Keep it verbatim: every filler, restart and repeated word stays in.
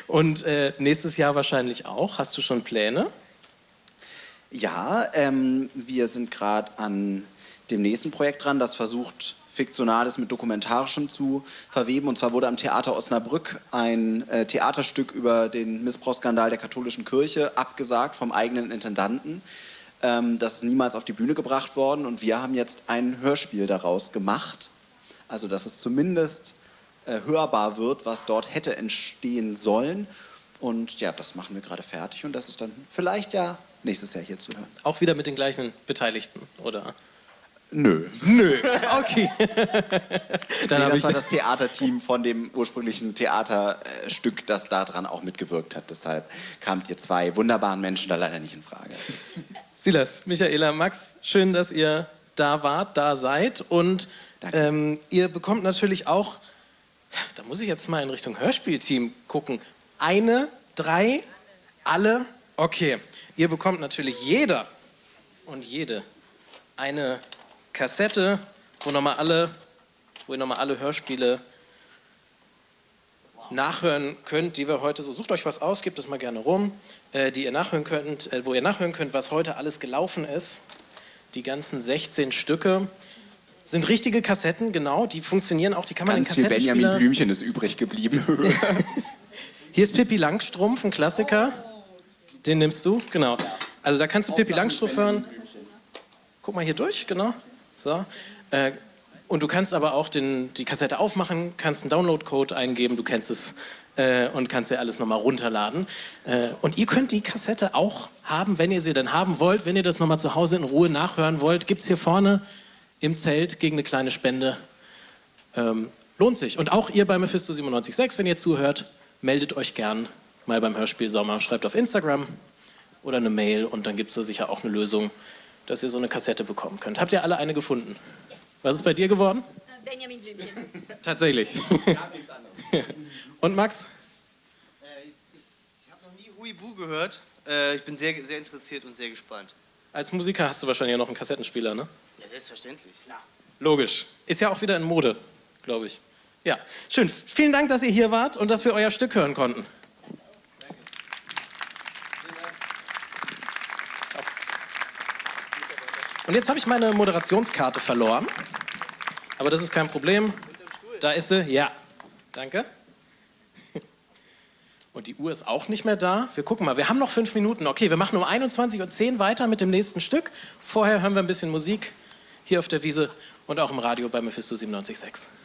Und äh, nächstes Jahr wahrscheinlich auch. Hast du schon Pläne? Ja, ähm, wir sind gerade an dem nächsten Projekt dran, das versucht, Fiktionales mit Dokumentarischem zu verweben. Und zwar wurde am Theater Osnabrück ein äh, Theaterstück über den Missbrauchsskandal der katholischen Kirche abgesagt vom eigenen Intendanten. Ähm, das ist niemals auf die Bühne gebracht worden und wir haben jetzt ein Hörspiel daraus gemacht. Also dass es zumindest äh, hörbar wird, was dort hätte entstehen sollen. Und ja, das machen wir gerade fertig und das ist dann vielleicht ja nächstes Jahr hier zu hören. Auch wieder mit den gleichen Beteiligten, oder? Nö. Nö, okay. Dann nee, das war das Theaterteam von dem ursprünglichen Theaterstück, das daran auch mitgewirkt hat. Deshalb kamt ihr zwei wunderbaren Menschen da leider nicht in Frage. Silas, Michaela, Max, schön, dass ihr da wart, da seid. Und ähm, ihr bekommt natürlich auch, da muss ich jetzt mal in Richtung Hörspielteam gucken, eine, drei, alle, okay. Ihr bekommt natürlich jeder und jede eine Kassette, wo nochmal alle, wo ihr nochmal alle Hörspiele nachhören könnt, die wir heute so, sucht euch was aus, gebt es mal gerne rum, äh, die ihr nachhören könnt, äh, wo ihr nachhören könnt, was heute alles gelaufen ist. Die ganzen sechzehn Stücke sind richtige Kassetten, genau, die funktionieren auch, die kann man Ganz in viel Kassettenspieler... Benjamin Blümchen ist übrig geblieben. Hier ist Pippi Langstrumpf, ein Klassiker. Den nimmst du, genau. Also da kannst du Pippi Langstrumpf hören. Guck mal hier durch, genau. So. Äh, und du kannst aber auch den, die Kassette aufmachen, kannst einen Download-Code eingeben, du kennst es, äh, und kannst dir alles nochmal runterladen. Äh, und ihr könnt die Kassette auch haben, wenn ihr sie denn haben wollt. Wenn ihr das nochmal zu Hause in Ruhe nachhören wollt, gibt es hier vorne im Zelt gegen eine kleine Spende. Ähm, lohnt sich. Und auch ihr bei Mephisto siebenundneunzig Komma sechs, wenn ihr zuhört, meldet euch gern mal beim Hörspiel Sommer. Schreibt auf Instagram oder eine Mail und dann gibt es da sicher auch eine Lösung, dass ihr so eine Kassette bekommen könnt. Habt ihr alle eine gefunden? Was ist bei dir geworden? Benjamin Blümchen. Tatsächlich. Und Max? Äh, ich ich, ich habe noch nie Huibu gehört. Äh, ich bin sehr, sehr interessiert und sehr gespannt. Als Musiker hast du wahrscheinlich auch noch einen Kassettenspieler, ne? Ja, selbstverständlich. Klar. Logisch. Ist ja auch wieder in Mode, glaube ich. Ja, schön. Vielen Dank, dass ihr hier wart und dass wir euer Stück hören konnten. Und jetzt habe ich meine Moderationskarte verloren. Aber das ist kein Problem. Da ist sie. Ja. Danke. Und die Uhr ist auch nicht mehr da. Wir gucken mal. Wir haben noch fünf Minuten. Okay, wir machen um einundzwanzig Uhr zehn weiter mit dem nächsten Stück. Vorher hören wir ein bisschen Musik hier auf der Wiese und auch im Radio bei Mephisto siebenundneunzig Komma sechs.